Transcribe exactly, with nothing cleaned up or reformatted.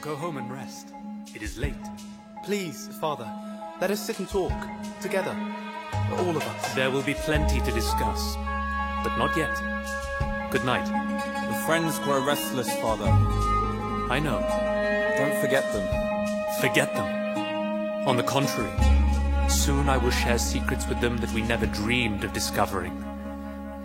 Go home and rest. It is late. Please, Father, let us sit and talk, together, all of us. There will be plenty to discuss, but not yet. Good night. The friends grow restless, Father. I know. Don't forget them. Forget them. On the contrary, soon I will share secrets with them that we never dreamed of discovering.